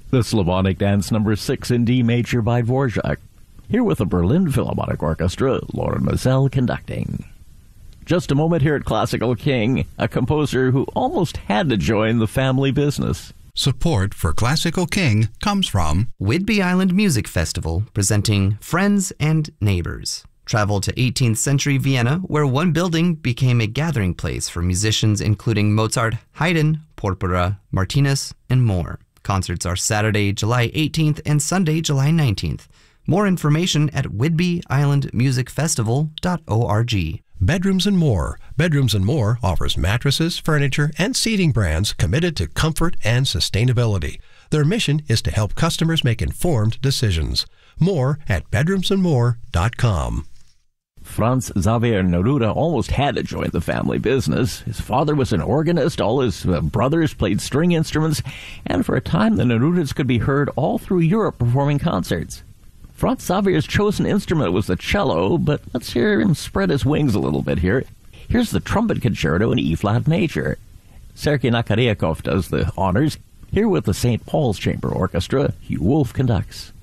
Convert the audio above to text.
The Slavonic Dance Number 6 in D major by Dvorak. Here with the Berlin Philharmonic Orchestra, Loren Maazel conducting. Just a moment here at Classical King, a composer who almost had to join the family business. Support for Classical King comes from Whidbey Island Music Festival, presenting Friends and Neighbors. Travel to 18th century Vienna, where one building became a gathering place for musicians including Mozart, Haydn, Porpora, Martinez, and more. Concerts are Saturday, July 18th and Sunday, July 19th. More information at whidbeyislandmusicfestival.org. Bedrooms and More. Bedrooms and More offers mattresses, furniture, and seating brands committed to comfort and sustainability. Their mission is to help customers make informed decisions. More at bedroomsandmore.com. Franz Xaver Neruda almost had to join the family business. His father was an organist, all his brothers played string instruments, and for a time the Nerudas could be heard all through Europe performing concerts. Franz Xaver's chosen instrument was the cello, but let's hear him spread his wings a little bit here. Here's the trumpet concerto in E-flat major. Sergei Nakaryakov does the honors. Here with the St. Paul's Chamber Orchestra, Hugh Wolf conducts.